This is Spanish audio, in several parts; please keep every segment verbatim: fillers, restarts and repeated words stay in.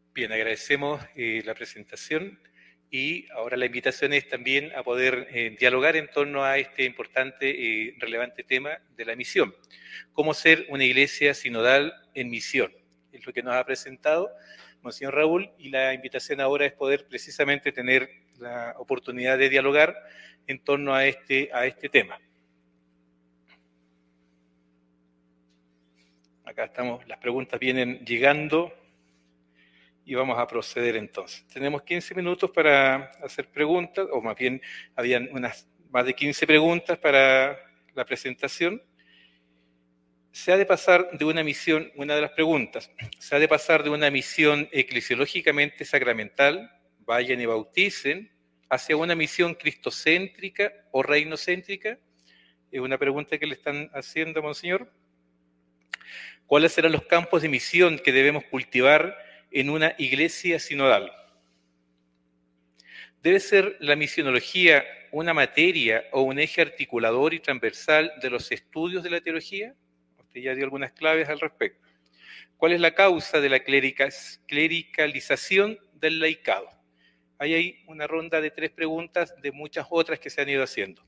Bien, agradecemos eh, la presentación y ahora la invitación es también a poder eh, dialogar en torno a este importante y eh, relevante tema de la misión. ¿Cómo ser una iglesia sinodal en misión? Es lo que nos ha presentado Monseñor Raúl, y la invitación ahora es poder precisamente tener la oportunidad de dialogar en torno a este, a este tema. Acá estamos, las preguntas vienen llegando. Y vamos a proceder entonces. Tenemos quince minutos para hacer preguntas, o más bien habían unas más de quince preguntas para la presentación. Se ha de pasar de una misión, una de las preguntas, se ha de pasar de una misión eclesiológicamente sacramental, vayan y bauticen, hacia una misión cristocéntrica o reinocéntrica. Es una pregunta que le están haciendo, Monseñor. ¿Cuáles serán los campos de misión que debemos cultivar en una iglesia sinodal? ¿Debe ser la misionología una materia o un eje articulador y transversal de los estudios de la teología? Usted ya dio algunas claves al respecto. ¿Cuál es la causa de la clericalización del laicado? Ahí hay una ronda de tres preguntas de muchas otras que se han ido haciendo.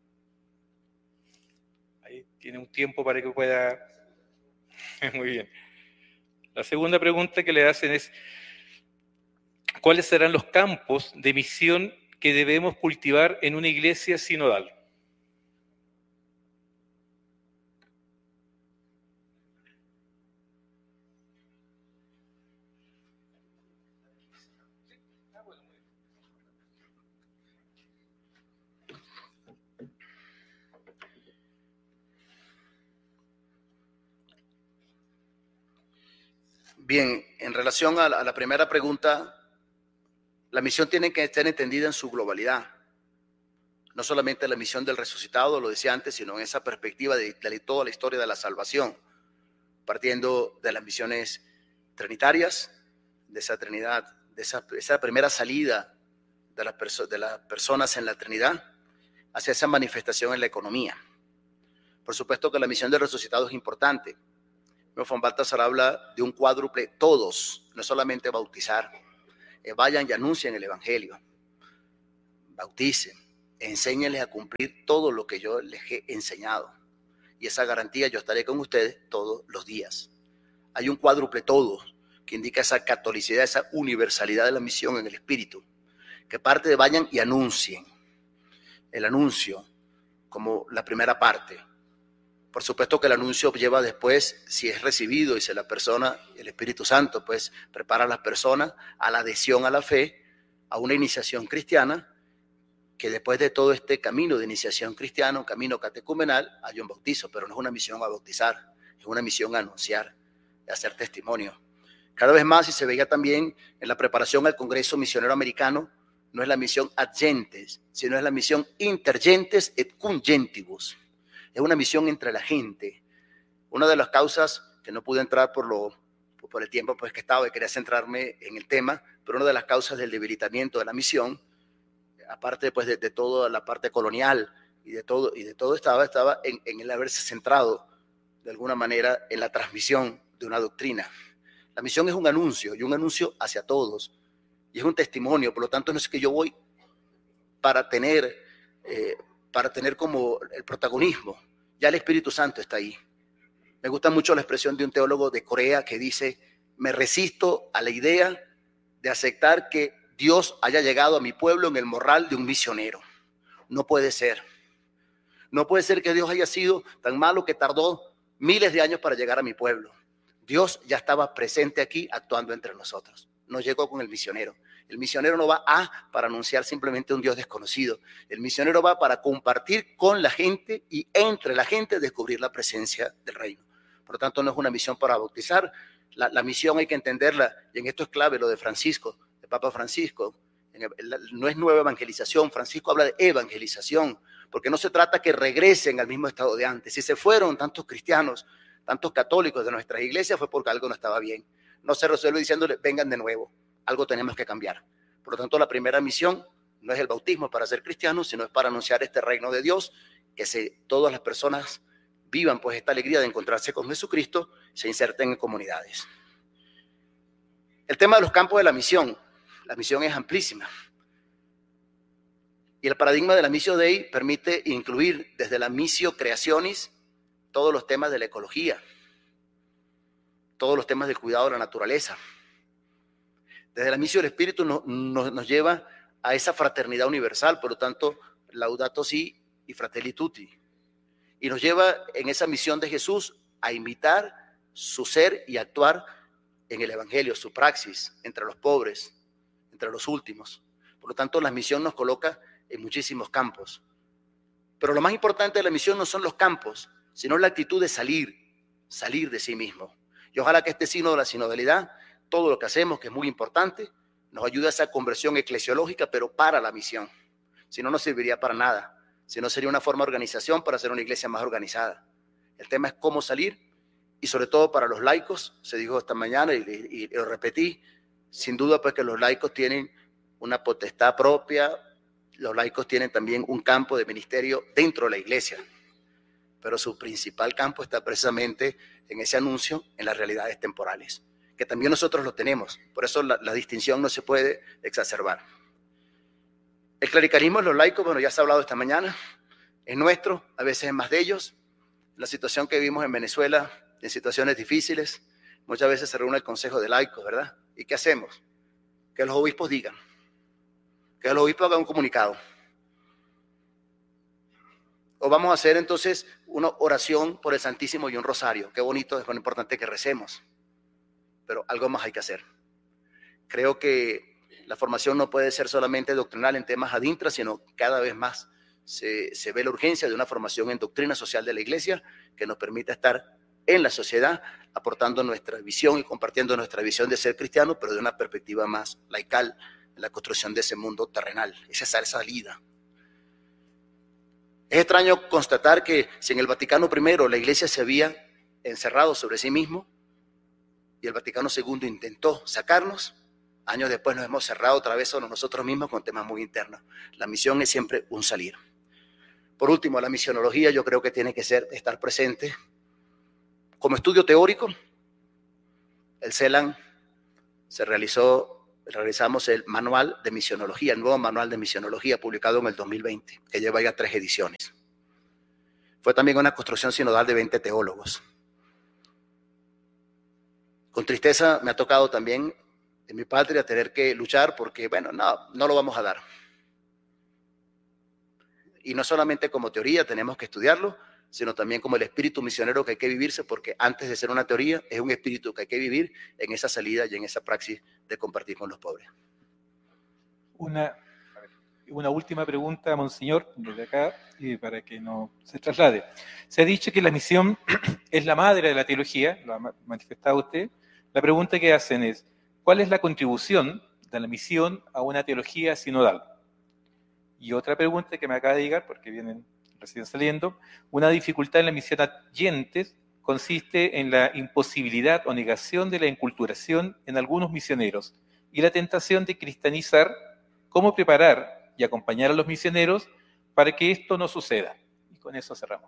Ahí tiene un tiempo para que pueda... Muy bien. La segunda pregunta que le hacen es, ¿cuáles serán los campos de misión que debemos cultivar en una iglesia sinodal? Bien, en relación a la, a la primera pregunta, la misión tiene que estar entendida en su globalidad. No solamente la misión del resucitado, lo decía antes, sino en esa perspectiva de, de toda la historia de la salvación, partiendo de las misiones trinitarias, de esa Trinidad, de esa, esa primera salida de, la perso de las personas en la Trinidad, hacia esa manifestación en la economía. Por supuesto que la misión del resucitado es importante. Von Balthasar habla de un cuádruple, todos, no solamente bautizar, eh, vayan y anuncien el evangelio, bauticen, enséñenles a cumplir todo lo que yo les he enseñado. Y esa garantía, yo estaré con ustedes todos los días. Hay un cuádruple todos que indica esa catolicidad, esa universalidad de la misión en el espíritu, que parte de vayan y anuncien. El anuncio como la primera parte. Por supuesto que el anuncio lleva después, si es recibido y si la persona, el Espíritu Santo, pues prepara a las personas a la adhesión a la fe, a una iniciación cristiana, que después de todo este camino de iniciación cristiana, un camino catecumenal, hay un bautizo, pero no es una misión a bautizar, es una misión a anunciar, a hacer testimonio. Cada vez más, y se veía también en la preparación al Congreso Misionero Americano, no es la misión ad gentes, sino es la misión inter gentes et cum gentibus. Es una misión entre la gente. Una de las causas, que no pude entrar por, lo, por el tiempo pues, que estaba y quería centrarme en el tema, pero una de las causas del debilitamiento de la misión, aparte pues, de, de toda la parte colonial y de todo, y de todo estaba, estaba en, en el haberse centrado de alguna manera en la transmisión de una doctrina. La misión es un anuncio y un anuncio hacia todos y es un testimonio, por lo tanto no es que yo voy para tener... Eh, para tener como el protagonismo. Ya el Espíritu Santo está ahí. Me gusta mucho la expresión de un teólogo de Corea que dice, me resisto a la idea de aceptar que Dios haya llegado a mi pueblo en el morral de un misionero. No puede ser. No puede ser que Dios haya sido tan malo que tardó miles de años para llegar a mi pueblo. Dios ya estaba presente aquí actuando entre nosotros. No llegó con el misionero. El misionero no va a para anunciar simplemente un Dios desconocido. El misionero va para compartir con la gente y entre la gente descubrir la presencia del reino. Por lo tanto, no es una misión para bautizar. La, la misión hay que entenderla, y en esto es clave lo de Francisco, de Papa Francisco. No es nueva evangelización, Francisco habla de evangelización, porque no se trata que regresen al mismo estado de antes. Si se fueron tantos cristianos, tantos católicos de nuestras iglesias, fue porque algo no estaba bien. No se resuelve diciéndole, vengan de nuevo. Algo tenemos que cambiar. Por lo tanto, la primera misión no es el bautismo para ser cristianos, sino es para anunciar este reino de Dios, que se, todas las personas vivan pues esta alegría de encontrarse con Jesucristo, se inserten en comunidades. El tema de los campos de la misión. La misión es amplísima. Y el paradigma de la Missio Dei permite incluir desde la Missio Creationis todos los temas de la ecología, todos los temas del cuidado de la naturaleza. Desde la Missio del Espíritu nos, nos, nos lleva a esa fraternidad universal, por lo tanto, Laudato Si y Fratelli Tutti. Y nos lleva en esa misión de Jesús a imitar su ser y actuar en el Evangelio, su praxis entre los pobres, entre los últimos. Por lo tanto, la misión nos coloca en muchísimos campos. Pero lo más importante de la misión no son los campos, sino la actitud de salir, salir de sí mismo. Y ojalá que este signo de la sinodalidad, todo lo que hacemos, que es muy importante, nos ayude a esa conversión eclesiológica, pero para la misión. Si no, no serviría para nada. Si no, sería una forma de organización para hacer una iglesia más organizada. El tema es cómo salir, y sobre todo para los laicos, se dijo esta mañana y, y, y lo repetí, sin duda pues que los laicos tienen una potestad propia. Los laicos tienen también un campo de ministerio dentro de la iglesia, pero su principal campo está precisamente en ese anuncio, en las realidades temporales, que también nosotros lo tenemos. Por eso la, la distinción no se puede exacerbar. El clericalismo de los laicos, bueno, ya se ha hablado esta mañana, es nuestro, a veces es más de ellos. La situación que vivimos en Venezuela, en situaciones difíciles, muchas veces se reúne el Consejo de Laicos, ¿verdad? ¿Y qué hacemos? Que los obispos digan. Que el obispo haga un comunicado. O vamos a hacer entonces una oración por el Santísimo y un rosario. Qué bonito, es muy importante que recemos. Pero algo más hay que hacer. Creo que la formación no puede ser solamente doctrinal en temas ad intra, sino cada vez más se, se ve la urgencia de una formación en doctrina social de la Iglesia que nos permita estar en la sociedad, aportando nuestra visión y compartiendo nuestra visión de ser cristiano, pero de una perspectiva más laical, en la construcción de ese mundo terrenal, esa es esa salida. Es extraño constatar que si en el Vaticano primero la iglesia se había encerrado sobre sí mismo y el Vaticano segundo intentó sacarnos, años después nos hemos cerrado otra vez sobre nosotros mismos con temas muy internos. La misión es siempre un salir. Por último, la misionología yo creo que tiene que ser estar presente. Como estudio teórico, el CELAM se realizó realizamos el manual de misionología, el nuevo manual de misionología publicado en el dos mil veinte, que lleva ya tres ediciones. Fue también una construcción sinodal de veinte teólogos. Con tristeza me ha tocado también en mi patria tener que luchar porque, bueno, no, no lo vamos a dar. Y no solamente como teoría tenemos que estudiarlo, sino también como el espíritu misionero que hay que vivirse, porque antes de ser una teoría, es un espíritu que hay que vivir en esa salida y en esa praxis de compartir con los pobres. Una, una última pregunta, Monseñor, desde acá, y para que no se traslade. Se ha dicho que la misión es la madre de la teología, lo ha manifestado usted. La pregunta que hacen es, ¿cuál es la contribución de la misión a una teología sinodal? Y otra pregunta que me acaba de llegar, porque vienen recién saliendo, una dificultad en la misión Adyentes consiste en la imposibilidad o negación de la enculturación en algunos misioneros y la tentación de cristianizar. ¿Cómo preparar y acompañar a los misioneros para que esto no suceda? Y con eso cerramos.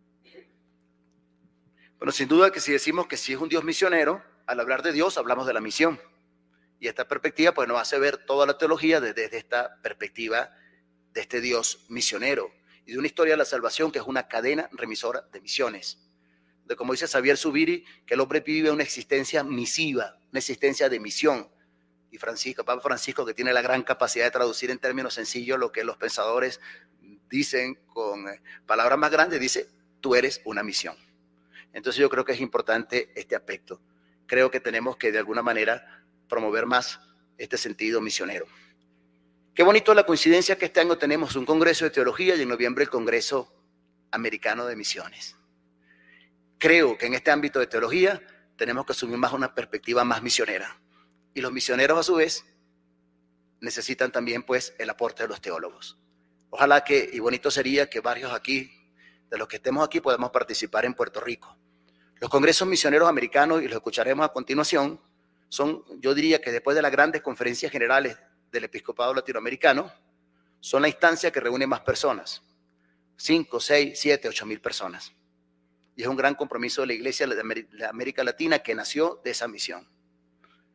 Bueno, sin duda que si decimos que sí es un Dios misionero, al hablar de Dios hablamos de la misión. Y esta perspectiva pues nos hace ver toda la teología desde, desde esta perspectiva de este Dios misionero y de una historia de la salvación que es una cadena remisora de misiones. De como dice Xavier Zubiri, que el hombre vive una existencia misiva, una existencia de misión. Y Francisco, Papa Francisco, que tiene la gran capacidad de traducir en términos sencillos lo que los pensadores dicen con palabras más grandes, dice, tú eres una misión. Entonces yo creo que es importante este aspecto. Creo que tenemos que de alguna manera promover más este sentido misionero. Qué bonito la coincidencia que este año tenemos un congreso de teología y en noviembre el Congreso Americano de Misiones. Creo que en este ámbito de teología tenemos que asumir más una perspectiva más misionera. Y los misioneros a su vez necesitan también pues el aporte de los teólogos. Ojalá que, y bonito sería que varios aquí, de los que estemos aquí, podamos participar en Puerto Rico. Los congresos misioneros americanos, y los escucharemos a continuación, son, yo diría que después de las grandes conferencias generales del episcopado latinoamericano, son la instancia que reúne más personas, cinco, seis, siete, ocho mil personas. Y es un gran compromiso de la Iglesia de América Latina que nació de esa misión.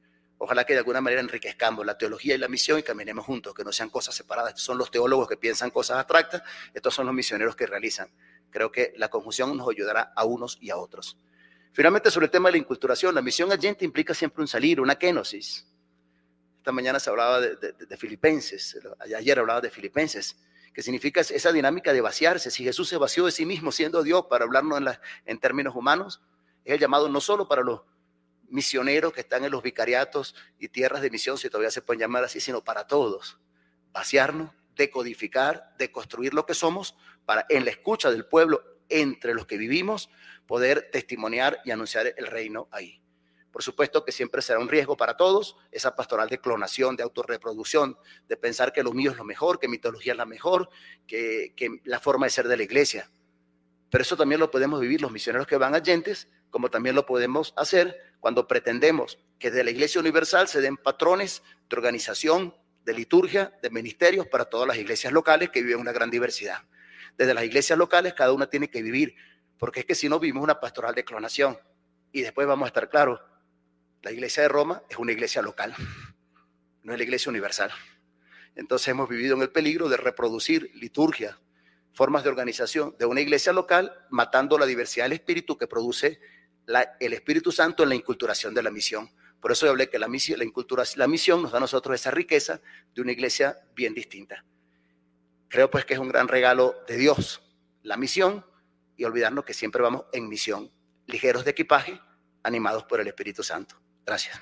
Ojalá que de alguna manera enriquezcamos la teología y la misión y caminemos juntos, que no sean cosas separadas. Estos son los teólogos que piensan cosas abstractas, estos son los misioneros que realizan. Creo que la conjunción nos ayudará a unos y a otros. Finalmente, sobre el tema de la inculturación, la misión agente implica siempre un salir, una kenosis. Esta mañana se hablaba de, de, de Filipenses, ayer hablaba de Filipenses, que significa esa dinámica de vaciarse. Si Jesús se vació de sí mismo siendo Dios, para hablarnos en, la, en términos humanos, es el llamado no solo para los misioneros que están en los vicariatos y tierras de misión, si todavía se pueden llamar así, sino para todos. Vaciarnos, decodificar, deconstruir lo que somos, para en la escucha del pueblo entre los que vivimos, poder testimoniar y anunciar el reino ahí. Por supuesto que siempre será un riesgo para todos, esa pastoral de clonación, de autorreproducción, de pensar que lo mío es lo mejor, que mi teología es la mejor, que, que la forma de ser de la iglesia. Pero eso también lo podemos vivir los misioneros que van allentes, como también lo podemos hacer cuando pretendemos que de la Iglesia Universal se den patrones de organización, de liturgia, de ministerios para todas las iglesias locales que viven una gran diversidad. Desde las iglesias locales cada una tiene que vivir, porque es que si no vivimos una pastoral de clonación y después vamos a estar claros, la iglesia de Roma es una iglesia local, no es la iglesia universal. Entonces hemos vivido en el peligro de reproducir liturgia, formas de organización de una iglesia local, matando la diversidad del espíritu que produce la, el Espíritu Santo en la inculturación de la misión. Por eso yo hablé que la misión, la, inculturación, la misión nos da a nosotros esa riqueza de una iglesia bien distinta. Creo pues que es un gran regalo de Dios, la misión, y olvidarnos que siempre vamos en misión, ligeros de equipaje, animados por el Espíritu Santo. Gracias.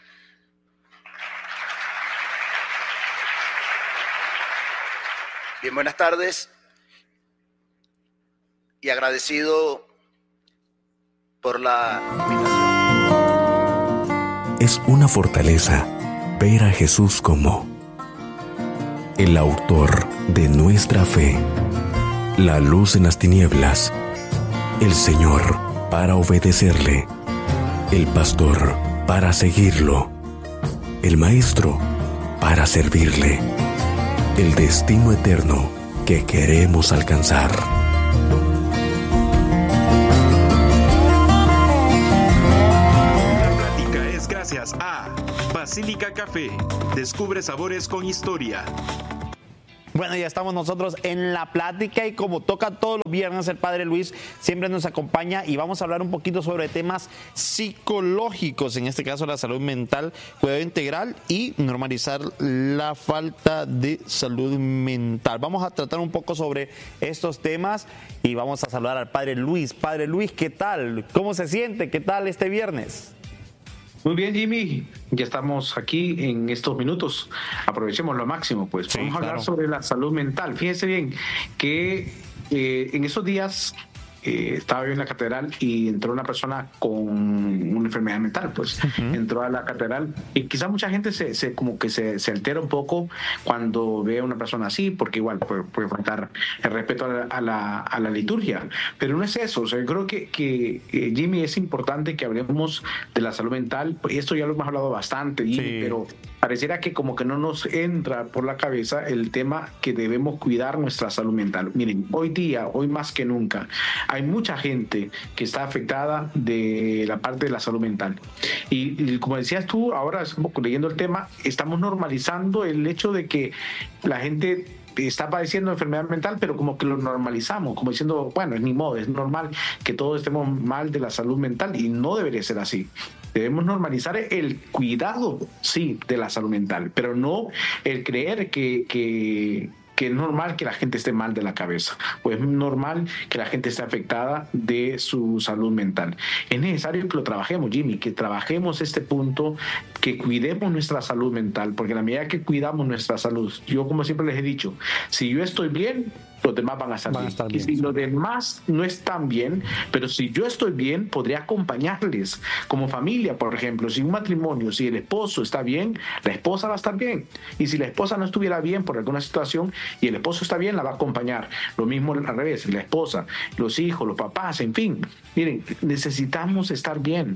Bien, buenas tardes. Y agradecido por la invitación. Es una fortaleza ver a Jesús como el autor de nuestra fe, la luz en las tinieblas, el Señor para obedecerle, el pastor para seguirlo, el maestro para servirle, el destino eterno que queremos alcanzar. Gracias a Basílica Café. Descubre sabores con historia. Bueno, ya estamos nosotros en la plática y como toca todos los viernes, el Padre Luis siempre nos acompaña y vamos a hablar un poquito sobre temas psicológicos, en este caso la salud mental, cuidado integral y normalizar la falta de salud mental. Vamos a tratar un poco sobre estos temas y vamos a saludar al Padre Luis. Padre Luis, ¿qué tal? ¿Cómo se siente? ¿Qué tal este viernes? Muy bien, Jimmy, ya estamos aquí en estos minutos, aprovechemos lo máximo, pues sí, vamos a hablar claro. sobre la salud mental. Fíjense bien que eh, en esos días eh, estaba yo en la catedral y entró una persona con una enfermedad mental, pues uh-huh. entró a la catedral y quizás mucha gente se, se como que se, se altera un poco cuando ve a una persona así, porque igual puede, puede faltar el respeto a la, a, la, a la liturgia, pero no es eso. O sea, yo creo que, que eh, Jimmy, es importante que hablemos de la salud mental, y esto ya lo hemos hablado bastante, Jimmy, sí. pero pareciera que como que no nos entra por la cabeza el tema que debemos cuidar nuestra salud mental. Miren, hoy día, hoy más que nunca, hay mucha gente que está afectada de la parte de la salud mental. Y, y como decías tú, ahora leyendo el tema, estamos normalizando el hecho de que la gente está padeciendo enfermedad mental, pero como que lo normalizamos, como diciendo, bueno, es ni modo, es normal que todos estemos mal de la salud mental, y no debería ser así. Debemos normalizar el cuidado, sí, de la salud mental, pero no el creer que, que, que es normal que la gente esté mal de la cabeza, o es normal que la gente esté afectada de su salud mental. Es necesario que lo trabajemos, Jimmy, que trabajemos este punto, que cuidemos nuestra salud mental, porque a la medida que cuidamos nuestra salud, yo como siempre les he dicho, si yo estoy bien, los demás van a estar, van bien. A estar bien. Y si los demás no están bien, pero si yo estoy bien, podría acompañarles como familia, por ejemplo. Si un matrimonio, si el esposo está bien, la esposa va a estar bien. Y si la esposa no estuviera bien por alguna situación y el esposo está bien, la va a acompañar. Lo mismo al revés, la esposa, los hijos, los papás, en fin. Miren, necesitamos estar bien.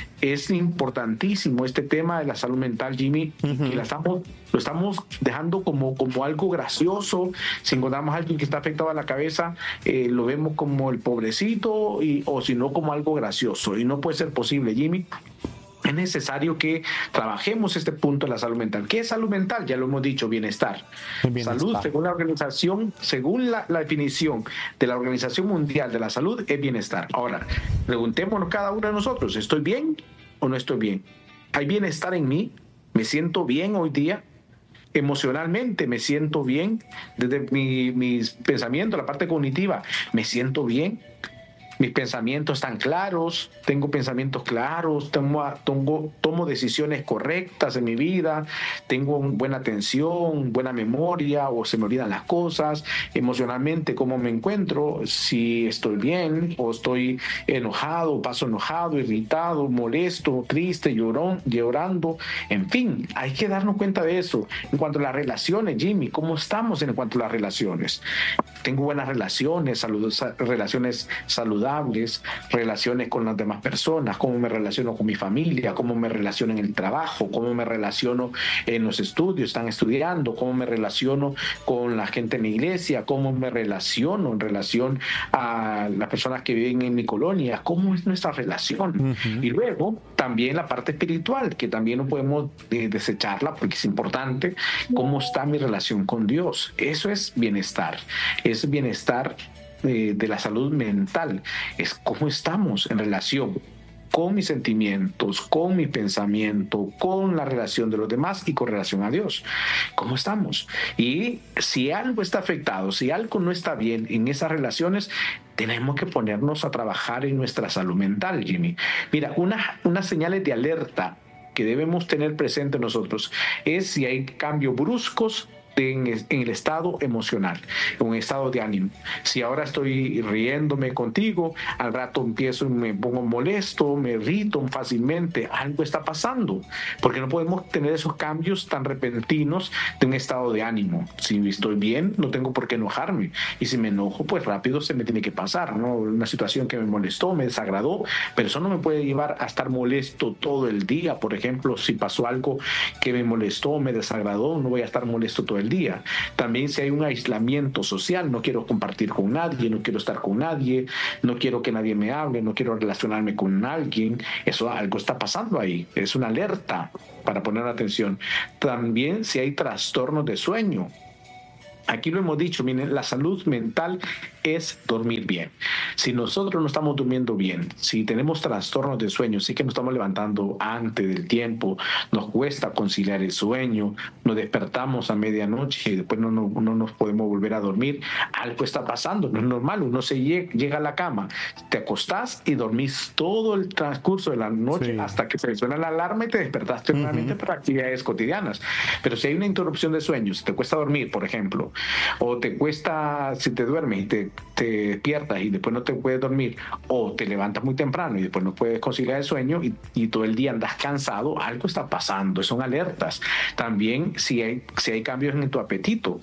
Es importantísimo este tema de la salud mental, Jimmy, uh-huh. y la estamos, lo estamos dejando como, como algo gracioso. Si encontramos a alguien que está afectado a la cabeza, eh, lo vemos como el pobrecito, y, o si no como algo gracioso, y no puede ser posible, Jimmy. Es necesario que trabajemos este punto de la salud mental. ¿Qué es salud mental? Ya lo hemos dicho, bienestar. bienestar. Salud, según la organización, según la, la definición de la Organización Mundial de la Salud, es bienestar. Ahora, preguntémonos cada uno de nosotros, ¿estoy bien o no estoy bien? ¿Hay bienestar en mí? ¿Me siento bien hoy día? Emocionalmente me siento bien. Desde mi, mis pensamientos, la parte cognitiva, me siento bien. Mis pensamientos están claros, tengo pensamientos claros, tomo, tomo, tomo decisiones correctas en mi vida, tengo buena atención, buena memoria, o se me olvidan las cosas. Emocionalmente, ¿cómo me encuentro? Si estoy bien o estoy enojado, paso enojado, irritado, molesto, triste, llorón, llorando. En fin, hay que darnos cuenta de eso. En cuanto a las relaciones, Jimmy, ¿cómo estamos en cuanto a las relaciones? Tengo buenas relaciones, salud, relaciones saludables, relaciones con las demás personas, cómo me relaciono con mi familia, cómo me relaciono en el trabajo, cómo me relaciono en los estudios, están estudiando, cómo me relaciono con la gente en mi iglesia, cómo me relaciono en relación a las personas que viven en mi colonia, cómo es nuestra relación. Uh-huh. Y luego también la parte espiritual, que también no podemos eh, desecharla porque es importante, cómo está mi relación con Dios. Eso es bienestar, es bienestar De, de la salud mental, es cómo estamos en relación con mis sentimientos, con mi pensamiento, con la relación de los demás y con relación a Dios. ¿Cómo estamos? Y si algo está afectado, si algo no está bien en esas relaciones, tenemos que ponernos a trabajar en nuestra salud mental, Jimmy. Mira, una, unas señales de alerta que debemos tener presente nosotros es si hay cambios bruscos En, en el estado emocional, en un estado de ánimo. Si ahora estoy riéndome contigo, al rato empiezo y me pongo molesto, me irrito fácilmente, algo está pasando, porque no podemos tener esos cambios tan repentinos de un estado de ánimo. Si estoy bien, no tengo por qué enojarme, y si me enojo, pues rápido se me tiene que pasar, ¿no? Una situación que me molestó, me desagradó, pero eso no me puede llevar a estar molesto todo el día. Por ejemplo, si pasó algo que me molestó, me desagradó, no voy a estar molesto todo el día. También si hay un aislamiento social, no quiero compartir con nadie, no quiero estar con nadie, no quiero que nadie me hable, no quiero relacionarme con alguien, eso algo está pasando ahí, es una alerta para poner atención. También si hay trastornos de sueño. Aquí lo hemos dicho, miren, la salud mental es dormir bien. Si nosotros no estamos durmiendo bien, si tenemos trastornos de sueño, si que nos estamos levantando antes del tiempo, nos cuesta conciliar el sueño, nos despertamos a medianoche y después no, no, no nos podemos volver a dormir, algo está pasando, no es normal. Uno se llega, llega a la cama, te acostás y dormís todo el transcurso de la noche, sí, hasta que se suena la alarma y te despertaste uh-huh. nuevamente para actividades cotidianas. Pero si hay una interrupción de sueño, si te cuesta dormir, por ejemplo, o te cuesta, si te duermes y te, te despiertas y después no te puedes dormir, o te levantas muy temprano y después no puedes conciliar el sueño y, y todo el día andas cansado, algo está pasando, son alertas. También si hay, si hay cambios en tu apetito.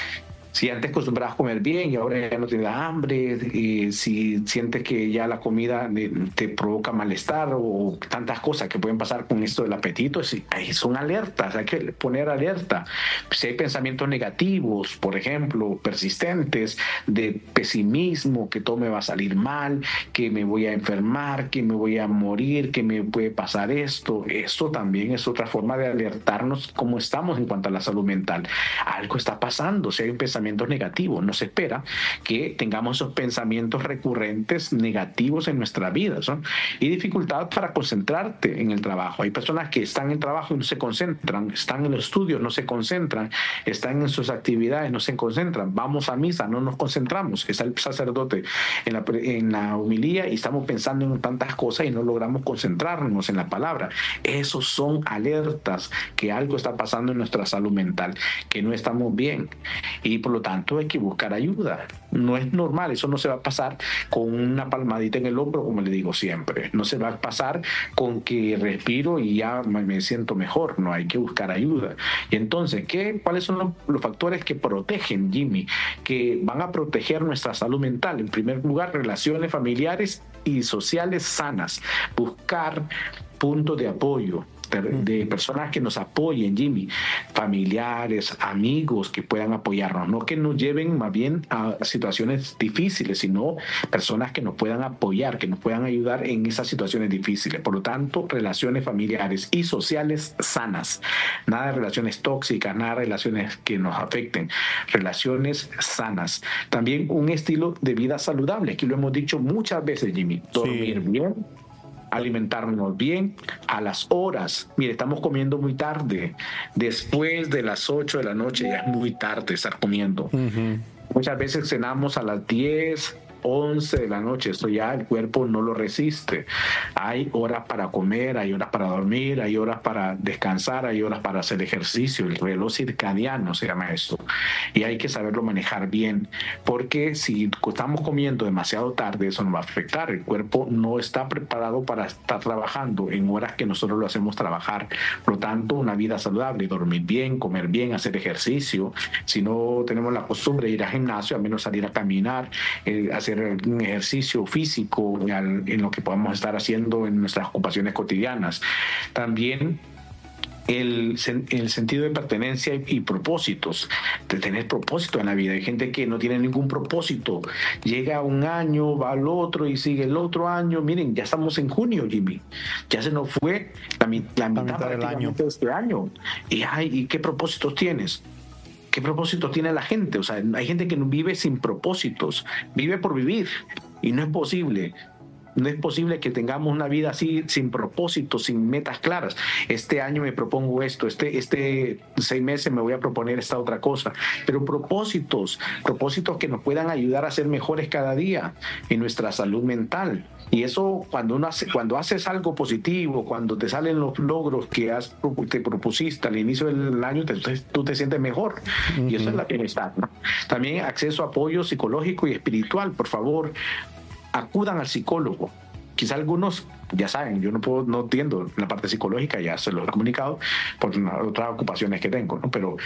Si antes acostumbrabas a comer bien y ahora ya no tienes hambre, y si sientes que ya la comida te provoca malestar o tantas cosas que pueden pasar con esto del apetito, son alertas, hay que poner alerta. Si hay pensamientos negativos, por ejemplo, persistentes, de pesimismo, que todo me va a salir mal, que me voy a enfermar, que me voy a morir, que me puede pasar esto, esto también es otra forma de alertarnos cómo estamos en cuanto a la salud mental. Algo está pasando, si hay un pensamiento negativos, no se espera que tengamos esos pensamientos recurrentes negativos en nuestra vida, ¿no? Y dificultad para concentrarte en el trabajo. Hay personas que están en el trabajo y no se concentran, están en los estudios, no se concentran, están en sus actividades, no se concentran, vamos a misa, no nos concentramos, está el sacerdote en la, en la homilía y estamos pensando en tantas cosas y no logramos concentrarnos en la palabra. Esos son alertas que algo está pasando en nuestra salud mental, que no estamos bien, y por lo tanto hay que buscar ayuda. No es normal, eso no se va a pasar con una palmadita en el hombro, como le digo siempre, no se va a pasar con que respiro y ya me siento mejor, no, hay que buscar ayuda. Y entonces, ¿qué, ¿cuáles son los, los factores que protegen, Jimmy, que van a proteger nuestra salud mental? En primer lugar, relaciones familiares y sociales sanas, buscar puntos de apoyo, de, de personas que nos apoyen, Jimmy, familiares, amigos que puedan apoyarnos, no que nos lleven más bien a situaciones difíciles, sino personas que nos puedan apoyar, que nos puedan ayudar en esas situaciones difíciles. Por lo tanto, relaciones familiares y sociales sanas, nada de relaciones tóxicas, nada de relaciones que nos afecten, relaciones sanas. También un estilo de vida saludable, que lo hemos dicho muchas veces, Jimmy, dormir sí. bien, alimentarnos bien, a las horas. Mire, estamos comiendo muy tarde. Después de las ocho de la noche ya es muy tarde estar comiendo. Uh-huh. Muchas veces cenamos a las diez, once de la noche. Esto ya el cuerpo no lo resiste. Hay horas para comer, hay horas para dormir, hay horas para descansar, hay horas para hacer ejercicio. El reloj circadiano se llama esto. Y hay que saberlo manejar bien, porque si estamos comiendo demasiado tarde, eso nos va a afectar. El cuerpo no está preparado para estar trabajando en horas que nosotros lo hacemos trabajar. Por lo tanto, una vida saludable, dormir bien, comer bien, hacer ejercicio. Si no tenemos la costumbre de ir al gimnasio, al menos salir a caminar, eh, hacer un ejercicio físico en lo que podamos estar haciendo en nuestras ocupaciones cotidianas. También el, el sentido de pertenencia y, y propósitos, de tener propósito en la vida. Hay gente que no tiene ningún propósito, llega un año, va al otro y sigue el otro año. Miren, ya estamos en junio, Jimmy, ya se nos fue la, la, la mitad, mitad del año de este año. Y, ay, ¿y qué propósitos tienes? ¿Qué propósito tiene la gente? O sea, hay gente que vive sin propósitos, vive por vivir, y no es posible. No es posible que tengamos una vida así, sin propósitos, sin metas claras. Este año me propongo esto, este, este seis meses me voy a proponer esta otra cosa. Pero propósitos, propósitos que nos puedan ayudar a ser mejores cada día en nuestra salud mental. Y eso, cuando uno hace, cuando haces algo positivo, cuando te salen los logros que has, te propusiste al inicio del año, te, tú te sientes mejor. Uh-huh. Y eso es la bienestar, ¿no? También acceso a apoyo psicológico y espiritual. Por favor, acudan al psicólogo. Quizá algunos ya saben, yo no puedo, no entiendo la parte psicológica, ya se lo he comunicado por otras ocupaciones que tengo, ¿no? Pero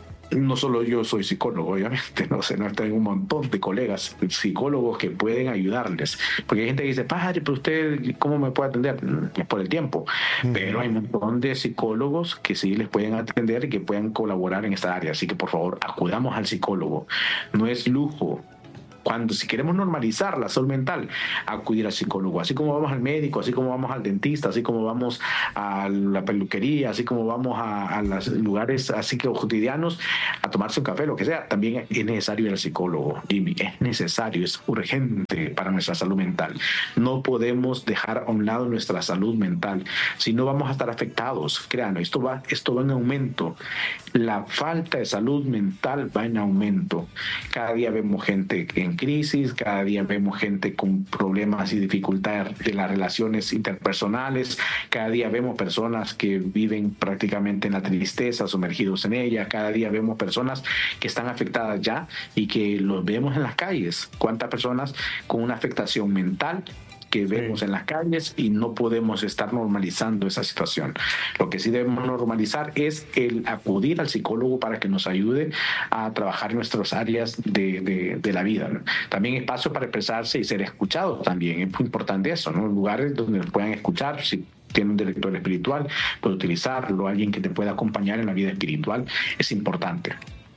no solo yo soy psicólogo, obviamente, no sé, no tengo un montón de colegas psicólogos que pueden ayudarles, porque hay gente que dice, padre, pero usted, ¿cómo me puede atender? Es por el tiempo, uh-huh. Pero hay un montón de psicólogos que sí les pueden atender y que pueden colaborar en esta área, así que por favor, acudamos al psicólogo, no es lujo. Cuando si queremos normalizar la salud mental, acudir al psicólogo, así como vamos al médico, así como vamos al dentista, así como vamos a la peluquería, así como vamos a, a los lugares así que cotidianos a tomarse un café, lo que sea, también es necesario ir al psicólogo, Jimmy, es necesario, es urgente para nuestra salud mental. No podemos dejar a un lado nuestra salud mental, si no vamos a estar afectados. Créanlo, esto va, esto va en aumento. La falta de salud mental va en aumento. Cada día vemos gente en crisis, cada día vemos gente con problemas y dificultades de las relaciones interpersonales, cada día vemos personas que viven prácticamente en la tristeza, sumergidos en ella, cada día vemos personas que están afectadas ya y que los vemos en las calles. ¿Cuántas personas con una afectación mental que vemos sí. en las calles y no podemos estar normalizando esa situación? Lo que sí debemos normalizar es el acudir al psicólogo para que nos ayude a trabajar en nuestras áreas de, de, de la vida, ¿no? También espacio para expresarse y ser escuchados también, es muy importante eso, ¿no? Lugares donde nos puedan escuchar. Si tiene un director espiritual, puede utilizarlo, alguien que te pueda acompañar en la vida espiritual, es importante.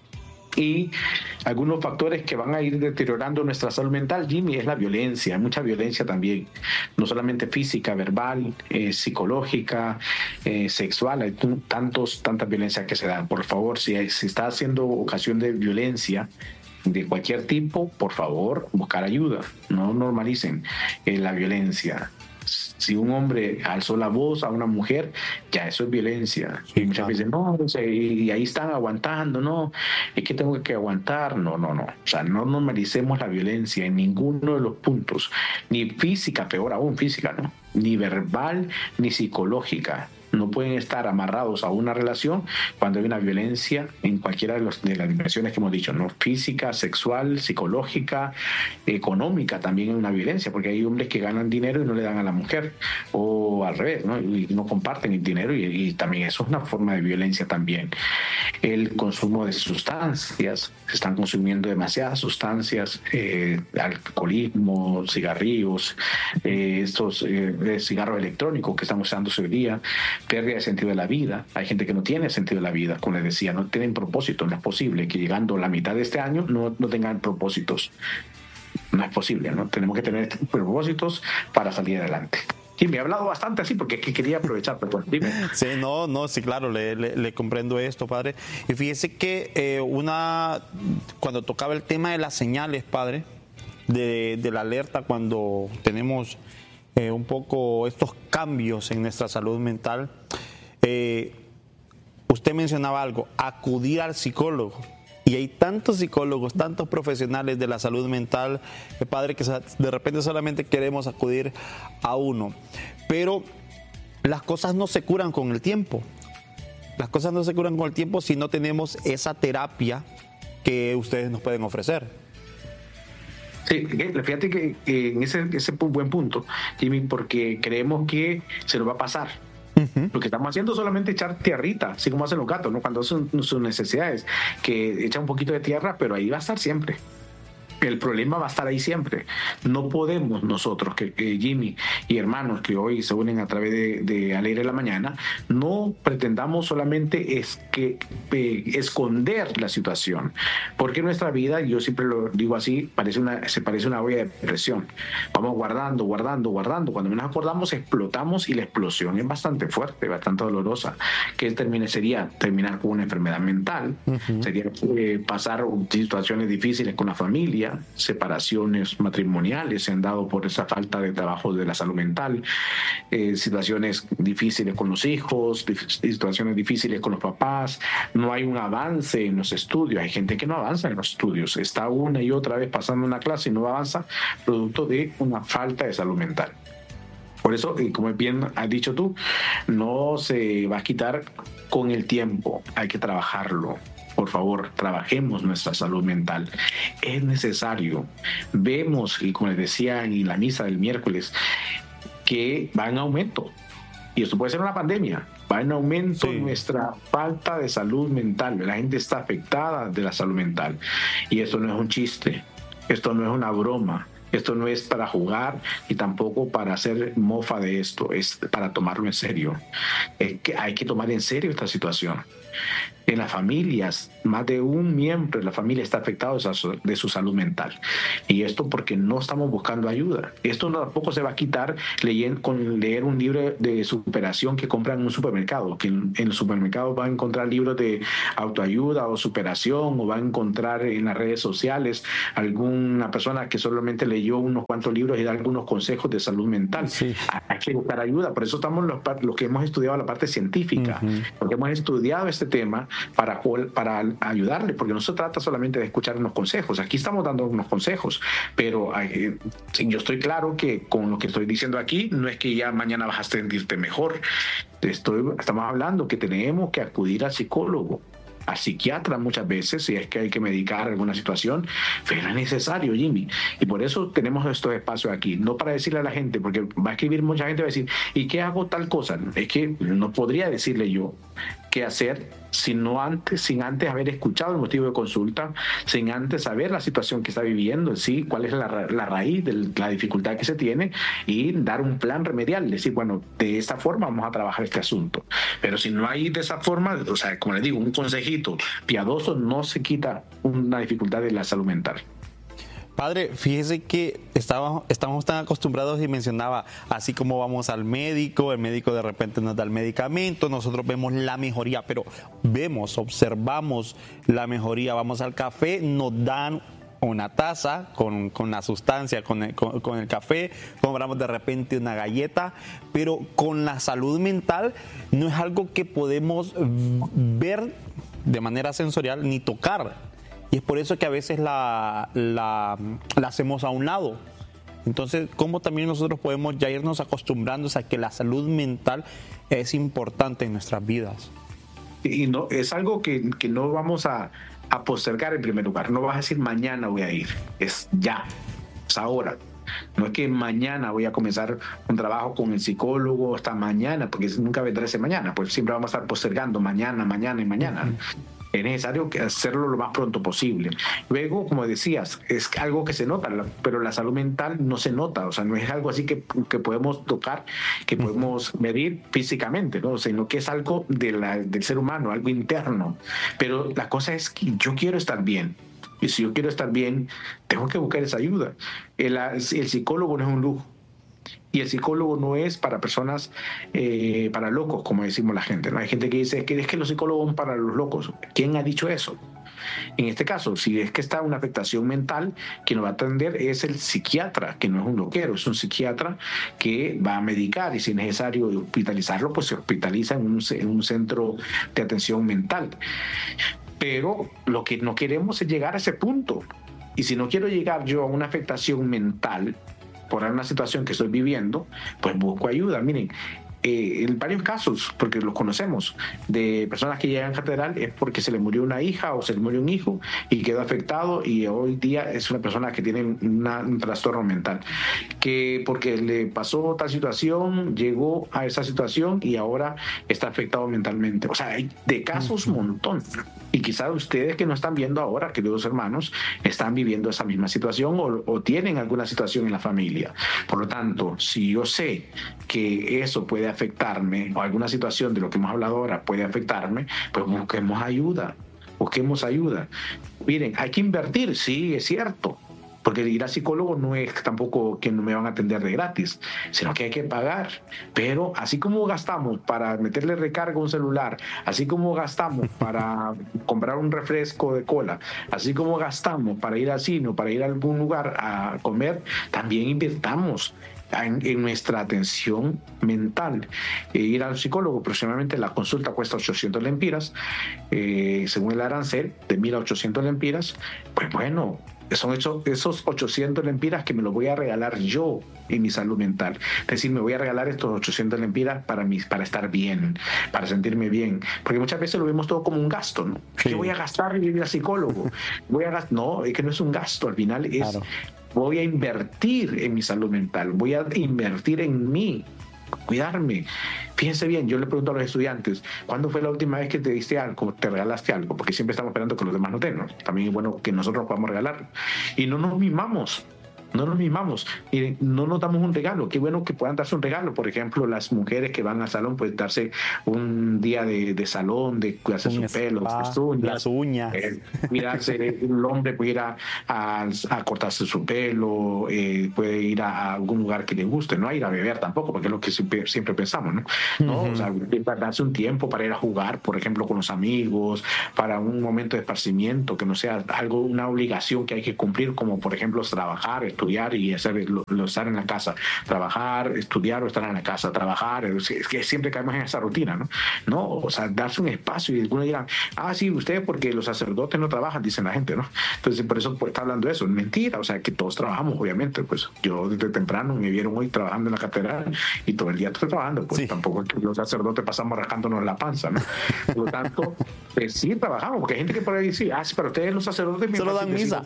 Y algunos factores que van a ir deteriorando nuestra salud mental, Jimmy, es la violencia, mucha violencia también, no solamente física, verbal, eh, psicológica, eh, sexual, hay tantos, tantas violencias que se dan. Por favor, si, si está haciendo ocasión de violencia de cualquier tipo, por favor, buscar ayuda, no normalicen eh, la violencia. Si un hombre alzó la voz a una mujer, ya eso es violencia. Sí, y muchas veces, no, y ahí están aguantando, no, es que tengo que aguantar, no, no, no. O sea, no normalicemos la violencia en ninguno de los puntos, ni física, peor aún física, ¿no? Ni verbal, ni psicológica. No pueden estar amarrados a una relación cuando hay una violencia en cualquiera de, los, de las dimensiones que hemos dicho, ¿no? Física, sexual, psicológica, económica, también es una violencia, porque hay hombres que ganan dinero y no le dan a la mujer, o o al revés, ¿no? Y no comparten el dinero y, y también eso es una forma de violencia también. El consumo de sustancias, se están consumiendo demasiadas sustancias, eh, alcoholismo, cigarrillos, eh, estos eh, cigarros electrónicos que están usándose hoy día, pérdida de sentido de la vida. Hay gente que no tiene sentido de la vida, como les decía, no tienen propósito. No es posible que llegando a la mitad de este año no, no tengan propósitos. No es posible, ¿no? Tenemos que tener propósitos para salir adelante. Sí, me he hablado bastante así porque es que quería aprovechar, pero bueno, dime. Sí, no, no, sí, claro, le, le, le comprendo esto, padre. Y fíjese que eh, una, cuando tocaba el tema de las señales, padre, de, de la alerta, cuando tenemos eh, un poco estos cambios en nuestra salud mental, eh, usted mencionaba algo, acudir al psicólogo. Y hay tantos psicólogos, tantos profesionales de la salud mental, eh, padre, que de repente solamente queremos acudir a uno. Pero las cosas no se curan con el tiempo. Las cosas no se curan con el tiempo si no tenemos esa terapia que ustedes nos pueden ofrecer. Sí, fíjate que eh, en ese, ese buen punto, Jimmy, porque creemos que se nos va a pasar. Uh-huh. Lo que estamos haciendo es solamente echar tierrita, así como hacen los gatos, ¿no? Cuando hacen sus necesidades, que echan un poquito de tierra, pero ahí va a estar siempre. El problema va a estar ahí siempre. No podemos nosotros, que, que Jimmy y hermanos que hoy se unen a través de, de Alegre la Mañana, no pretendamos solamente es que, eh, esconder la situación, porque nuestra vida, yo siempre lo digo así, parece una, se parece una olla de presión. Vamos guardando, guardando, guardando. Cuando nos acordamos, explotamos y la explosión es bastante fuerte, bastante dolorosa. Que termine, sería terminar con una enfermedad mental, uh-huh. sería eh, pasar situaciones difíciles con la familia, separaciones matrimoniales se han dado por esa falta de trabajo de la salud mental, eh, situaciones difíciles con los hijos, situaciones difíciles con los papás, no hay un avance en los estudios, hay gente que no avanza en los estudios, está una y otra vez pasando una clase y no avanza, producto de una falta de salud mental. Por eso, como bien has dicho tú, no se va a quitar con el tiempo, hay que trabajarlo. Por favor, trabajemos nuestra salud mental. Es necesario. Vemos, y como les decía en la misa del miércoles, que va en aumento. Y esto puede ser una pandemia. Va en aumento sí. nuestra falta de salud mental. La gente está afectada de la salud mental. Y esto no es un chiste. Esto no es una broma. Esto no es para jugar y tampoco para hacer mofa de esto. Es para tomarlo en serio. Es que hay que tomar en serio esta situación. En las familias, más de un miembro de la familia está afectado de su salud mental. Y esto porque no estamos buscando ayuda. Esto tampoco se va a quitar leyendo, con leer un libro de superación que compran en un supermercado. Que en, en los supermercados van a encontrar libros de autoayuda o superación, o van a encontrar en las redes sociales alguna persona que solamente leyó unos cuantos libros y da algunos consejos de salud mental. Sí. Hay que buscar ayuda. Por eso estamos los, los que hemos estudiado la parte científica, uh-huh. porque hemos estudiado este tema para, para ayudarle, porque no se trata solamente de escuchar unos consejos. Aquí estamos dando unos consejos, pero eh, yo estoy claro que con lo que estoy diciendo aquí no es que ya mañana vas a sentirte mejor. Estoy, estamos hablando que tenemos que acudir al psicólogo, al psiquiatra muchas veces, si es que hay que medicar alguna situación, pero es necesario, Jimmy. Y por eso tenemos estos espacios aquí, no para decirle a la gente, porque va a escribir mucha gente, va a decir, ¿y qué hago tal cosa? Es que no podría decirle yo qué hacer sino antes, sin antes haber escuchado el motivo de consulta, sin antes saber la situación que está viviendo, sí, cuál es la, la raíz de la dificultad que se tiene y dar un plan remedial, decir, bueno, de esta forma vamos a trabajar este asunto. Pero si no hay de esa forma, o sea, como les digo, un consejito piadoso no se quita una dificultad de la salud mental. Padre, fíjese que estábamos, estamos tan acostumbrados y mencionaba, así como vamos al médico, el médico de repente nos da el medicamento, nosotros vemos la mejoría, pero vemos, observamos la mejoría, vamos al café, nos dan una taza con, con la sustancia, con el, con, con el café, compramos de repente una galleta, pero con la salud mental no es algo que podemos ver de manera sensorial ni tocar. Y es por eso que a veces la, la, la hacemos a un lado. Entonces, ¿cómo también nosotros podemos ya irnos acostumbrando a que la salud mental es importante en nuestras vidas? Y no, es algo que, que no vamos a, a postergar en primer lugar. No vas a decir mañana voy a ir. Es ya, es ahora. No es que mañana voy a comenzar un trabajo con el psicólogo hasta mañana, porque nunca vendrá ese mañana, pues siempre vamos a estar postergando mañana, mañana y mañana. Uh-huh. Es necesario hacerlo lo más pronto posible. Luego, como decías, es algo que se nota, pero la salud mental no se nota, o sea, no es algo así que, que podemos tocar, que podemos medir físicamente, ¿no? Sino que es algo de la, del ser humano, algo interno. Pero la cosa es que yo quiero estar bien. Y si yo quiero estar bien, tengo que buscar esa ayuda. El, el psicólogo no es un lujo. Y el psicólogo no es para personas, eh, para locos, como decimos la gente, ¿no? Hay gente que dice que es que los psicólogos son para los locos. ¿Quién ha dicho eso? En este caso, si es que está una afectación mental, quien lo va a atender es el psiquiatra, que no es un loquero, es un psiquiatra que va a medicar y si es necesario hospitalizarlo, pues se hospitaliza en un, en un centro de atención mental. Pero lo que no queremos es llegar a ese punto. Y si no quiero llegar yo a una afectación mental, por una situación que estoy viviendo, pues busco ayuda. Miren, eh, en varios casos, porque los conocemos, de personas que llegan a catedral es porque se le murió una hija o se le murió un hijo y quedó afectado y hoy día es una persona que tiene una, un trastorno mental, que porque le pasó tal situación, llegó a esa situación y ahora está afectado mentalmente. O sea, hay de casos un montón. Y quizás ustedes que no están viendo ahora, queridos hermanos, están viviendo esa misma situación o, o tienen alguna situación en la familia. Por lo tanto, si yo sé que eso puede afectarme o alguna situación de lo que hemos hablado ahora puede afectarme, pues busquemos ayuda, busquemos ayuda. Miren, hay que invertir, sí, es cierto. Porque ir al psicólogo no es tampoco que no me van a atender de gratis, sino que hay que pagar. Pero así como gastamos para meterle recarga a un celular, así como gastamos para comprar un refresco de cola, así como gastamos para ir al cine o para ir a algún lugar a comer, también invirtamos en, en nuestra atención mental. Eh, ir al psicólogo, aproximadamente la consulta cuesta ochocientos lempiras, eh, según el arancel, de mil a ochocientos lempiras. Pues bueno, son esos, esos ochocientos lempiras que me los voy a regalar yo en mi salud mental. Es decir, me voy a regalar estos ochocientos lempiras para, mis, para estar bien, para sentirme bien. Porque muchas veces lo vemos todo como un gasto, ¿no? Sí. Yo voy a gastar en ir al psicólogo. Voy a gastar. No, es que no es un gasto. Al final es, claro, voy a invertir en mi salud mental. Voy a invertir en mí. Cuidarme. Fíjense bien, yo le pregunto a los estudiantes, ¿cuándo fue la última vez que te diste algo, te regalaste algo? Porque siempre estamos esperando que los demás no den, ¿no? También es bueno que nosotros podamos regalar. Y no nos mimamos. No nos mimamos y no nos damos un regalo. Qué bueno que puedan darse un regalo. Por ejemplo, las mujeres que van al salón, pues darse un día de, de salón, de cuidarse su pelo, sus uñas. Las uñas. Eh, cuidarse, el hombre puede ir a, a, a cortarse su pelo, eh, puede ir a, a algún lugar que le guste, no a ir a beber tampoco, porque es lo que siempre, siempre pensamos, ¿no? ¿no? Uh-huh. O sea, darse un tiempo para ir a jugar, por ejemplo, con los amigos, para un momento de esparcimiento, que no sea algo, una obligación que hay que cumplir, como por ejemplo trabajar, estudiar y hacer lo, lo, estar en la casa, trabajar, estudiar o estar en la casa, trabajar, es, es que siempre caemos en esa rutina, ¿no? No, o sea, darse un espacio y algunos dirán, ah, sí, ustedes porque los sacerdotes no trabajan, dicen la gente, ¿no? Entonces, por eso pues, está hablando de eso, es mentira, o sea, que todos trabajamos, obviamente, pues yo desde temprano me vieron hoy trabajando en la catedral y todo el día estoy trabajando, pues sí. Tampoco es que los sacerdotes pasamos rascándonos la panza, ¿no? Por lo tanto, pues, sí trabajamos, porque hay gente que por ahí dice, ah, sí, pero ustedes los sacerdotes solo dan misa.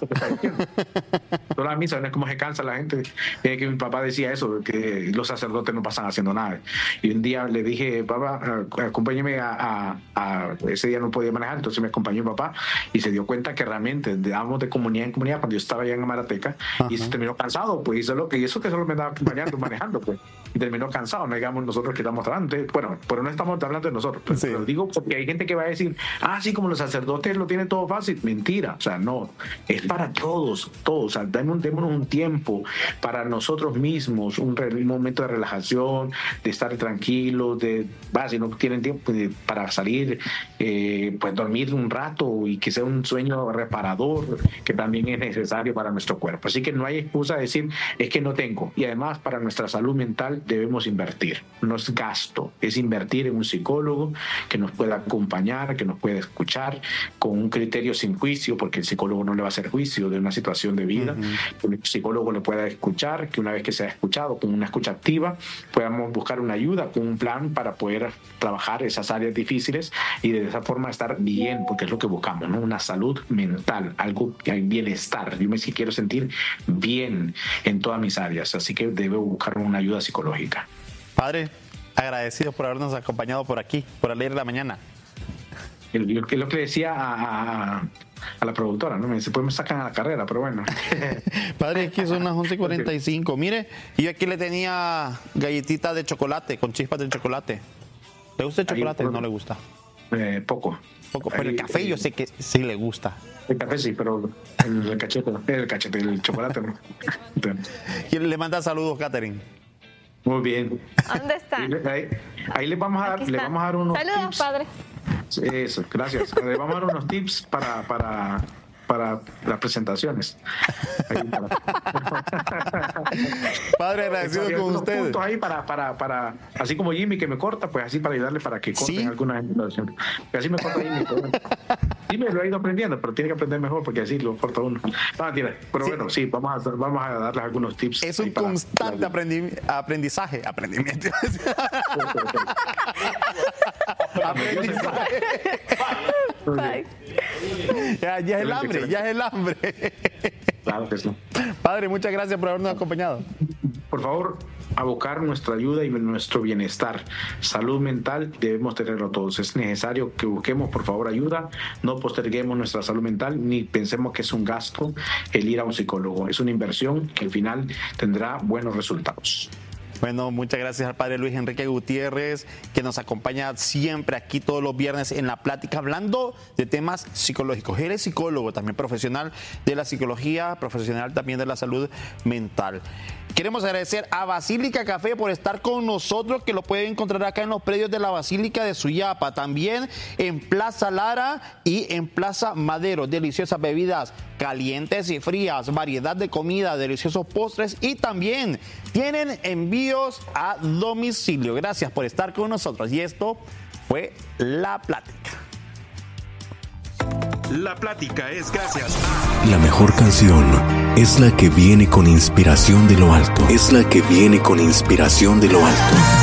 Solo dan misa, no es como se cansa la gente, eh, que mi papá decía eso, que los sacerdotes no pasan haciendo nada. Y un día le dije, papá, acompáñeme a, a, a, ese día no podía manejar, entonces me acompañó mi papá y se dio cuenta que realmente dábamos de comunidad en comunidad cuando yo estaba allá en Amarateca. Ajá. Y se terminó cansado, pues hizo lo que, y eso que solo me estaba acompañando, manejando, pues, y terminó cansado, no digamos nosotros que estamos hablando, bueno, pero no estamos hablando de nosotros, pues, sí. Pero digo porque hay gente que va a decir, ah, sí, como los sacerdotes lo tienen todo fácil. Mentira, o sea, no, es para todos, todos, o sea, démonos, démonos un tiempo para nosotros mismos, un, re, un momento de relajación, de estar tranquilos, de, bah, si no tienen tiempo de, para salir, eh, pues dormir un rato y que sea un sueño reparador, que también es necesario para nuestro cuerpo. Así que no hay excusa de decir, es que no tengo. Y además, para nuestra salud mental, debemos invertir. No es gasto, es invertir en un psicólogo que nos pueda acompañar, que nos pueda escuchar con un criterio sin juicio, porque el psicólogo no le va a hacer juicio de una situación de vida. Uh-huh. Que el psicólogo le pueda escuchar, que una vez que se ha escuchado con una escucha activa, podamos buscar una ayuda con un plan para poder trabajar esas áreas difíciles y de esa forma estar bien, porque es lo que buscamos, ¿no? Una salud mental, algo que hay bienestar. Yo me sí quiero sentir bien en todas mis áreas, así que debo buscar una ayuda psicológica. Padre, agradecido por habernos acompañado por aquí, por leer la mañana. Es lo que decía a, a, a la productora, ¿no? Me dice, pues me sacan a la carrera, pero bueno. Padre, aquí son las once cuarenta y cinco. Mire, yo aquí le tenía galletita de chocolate, con chispas de chocolate. ¿Le gusta el chocolate o no le gusta? Eh, poco. Poco, pero el café yo sé que sí le gusta. El café sí, pero el, el cachete, el cachete, el chocolate no. ¿Quién le manda saludos, Catherine? Muy bien. ¿Dónde está? Ahí, ahí le vamos a dar, le vamos a dar unos Saludos, tips. padre. Eso, gracias. Le vamos a dar unos tips para, para, para las presentaciones. Ahí para... Padre, agradecido con ustedes. Ahí para, para, para, así como Jimmy que me corta, pues así para ayudarle para que corten ¿sí? algunas invitaciones. Así me corta Jimmy. Jimmy lo ha ido aprendiendo, pero tiene que aprender mejor porque así lo corta uno. No, mentira. Pero sí. Bueno, sí, vamos a, vamos a darles algunos tips. Es un constante aprendi- aprendizaje. Aprendimiento. Aprendizaje. Bye. Ya, ya es el hambre, ya es el hambre. Claro que sí. Padre, muchas gracias por habernos acompañado. Por favor, a buscar nuestra ayuda y nuestro bienestar. Salud mental debemos tenerlo todos. Es necesario que busquemos, por favor, ayuda. No posterguemos nuestra salud mental ni pensemos que es un gasto el ir a un psicólogo. Es una inversión que al final tendrá buenos resultados. Bueno, muchas gracias al padre Luis Enrique Gutiérrez, que nos acompaña siempre aquí todos los viernes en La Plática, hablando de temas psicológicos. Él es psicólogo, también profesional de la psicología, profesional también de la salud mental. Queremos agradecer a Basílica Café por estar con nosotros, que lo pueden encontrar acá en los predios de la Basílica de Suyapa, también en Plaza Lara y en Plaza Madero. Deliciosas bebidas calientes y frías, variedad de comida, deliciosos postres y también tienen envíos a domicilio. Gracias por estar con nosotros y esto fue La Plática. La Plática es gracias a... La mejor canción es la que viene con inspiración de lo alto. Es la que viene con inspiración de lo alto.